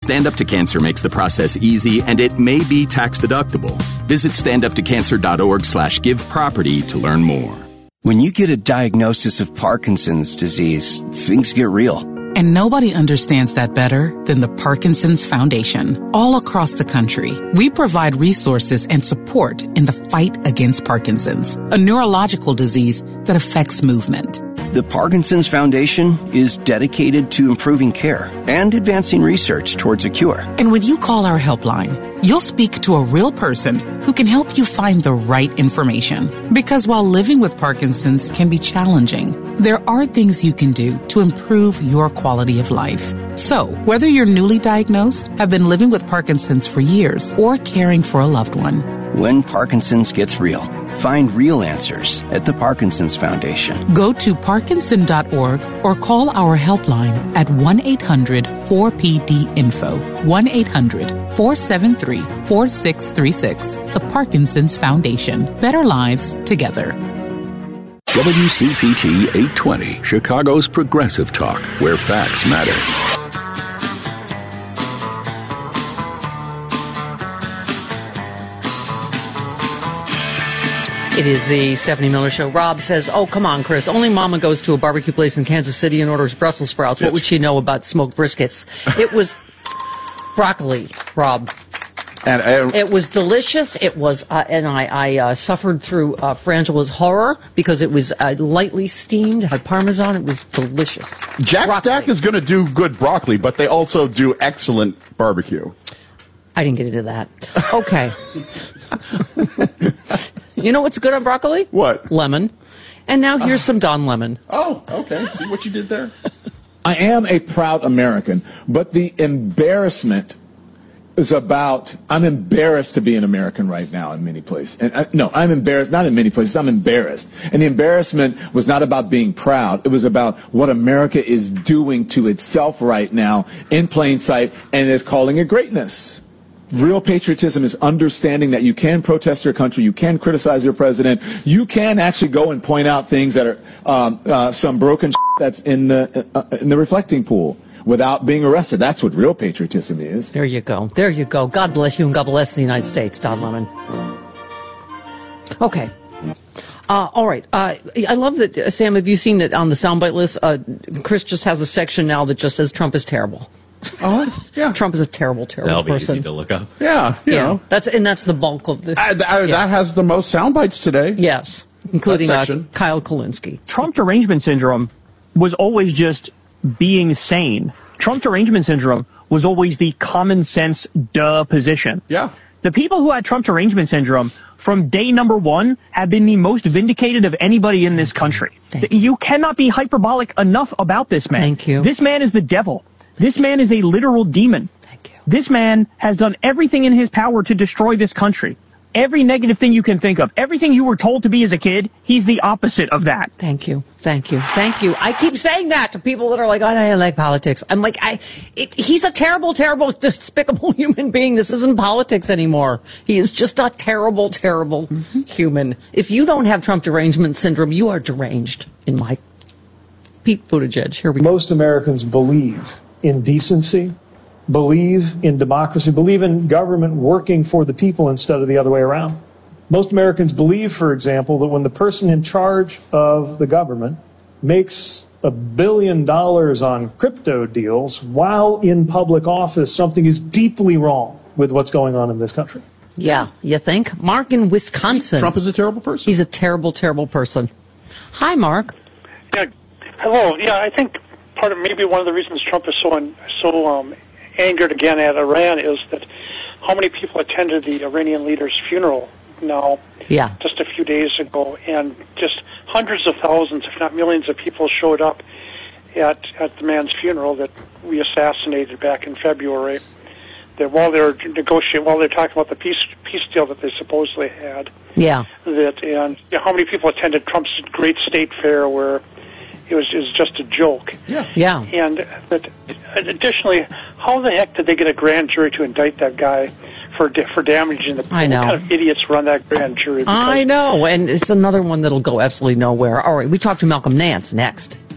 Stand Up to Cancer makes the process easy, and it may be tax deductible. Visit standuptocancer.org/giveproperty to learn more. When you get a diagnosis of Parkinson's disease, things get real. And nobody understands that better than the Parkinson's Foundation. All across the country, we provide resources and support in the fight against Parkinson's, a neurological disease that affects movement. The Parkinson's Foundation is dedicated to improving care and advancing research towards a cure. And when you call our helpline, you'll speak to a real person who can help you find the right information. Because while living with Parkinson's can be challenging, there are things you can do to improve your quality of life. So, whether you're newly diagnosed, have been living with Parkinson's for years, or caring for a loved one, when Parkinson's gets real, find real answers at the Parkinson's Foundation. Go to parkinson.org or call our helpline at 1-800-4PD-INFO, 1-800-473-4636. The Parkinson's Foundation. Better lives together. WCPT 820, Chicago's progressive talk, where facts matter. It is the Stephanie Miller Show. Rob says, oh, come on, Chris. Only Mama goes to a barbecue place in Kansas City and orders Brussels sprouts. What would she know about smoked briskets? It was broccoli, Rob. And it was delicious. It was, and I suffered through Frangela's horror because it was lightly steamed, had Parmesan. It was delicious. Jack Stack is going to do good broccoli, but they also do excellent barbecue. I didn't get into that. Okay. You know what's good on broccoli? What? Lemon. And now here's some Don Lemon. Oh, okay. See what you did there? I am a proud American, but the embarrassment is about, I'm embarrassed to be an American right now in many places. And I'm embarrassed, not in many places, I'm embarrassed. And the embarrassment was not about being proud. It was about what America is doing to itself right now in plain sight and is calling it greatness. Real patriotism is understanding that you can protest your country, you can criticize your president, you can actually go and point out things that are some broken that's in the reflecting pool without being arrested. That's what real patriotism is. There you go. There you go. God bless you and God bless the United States, Don Lemon. Okay. All right. I love that, Sam, have you seen it on the soundbite list? Chris just has a section now that just says Trump is terrible. Oh, yeah. Trump is a terrible, terrible person. That'll be easy to look up. Yeah, you know. That's the bulk of this. That has the most sound bites today. Yes, including Kyle Kulinski. Trump derangement syndrome was always just being sane. Trump derangement syndrome was always the common sense position. Yeah. The people who had Trump derangement syndrome from day number one have been the most vindicated of anybody in this country. You cannot be hyperbolic enough about this man. Thank you. This man is the devil. This man is a literal demon. Thank you. This man has done everything in his power to destroy this country. Every negative thing you can think of, everything you were told to be as a kid, he's the opposite of that. Thank you. Thank you. Thank you. I keep saying that to people that are like, oh, I like politics. I'm like, he's a terrible, terrible, despicable human being. This isn't politics anymore. He is just a terrible, terrible human. If you don't have Trump derangement syndrome, you are deranged in my Pete Buttigieg. Here we go. Most Americans believe in decency, believe in democracy, believe in government working for the people instead of the other way around. Most Americans believe, for example, that when the person in charge of the government makes $1 billion on crypto deals while in public office, something is deeply wrong with what's going on in this country. Yeah, you think? Mark in Wisconsin. Trump is a terrible person. He's a terrible, terrible person. Hi, Mark. Yeah, hello. Yeah, I think maybe one of the reasons Trump is so angered again at Iran is that how many people attended the Iranian leader's funeral now, just a few days ago, and just hundreds of thousands, if not millions of people showed up at the man's funeral that we assassinated back in February. That while they're talking about the peace deal that they supposedly had, and how many people attended Trump's great state fair where it was just a joke. Yeah. And additionally, how the heck did they get a grand jury to indict that guy for damaging the people? I know. What kind of idiots run that grand jury? I know, and it's another one that'll go absolutely nowhere. All right, we talk to Malcolm Nance next.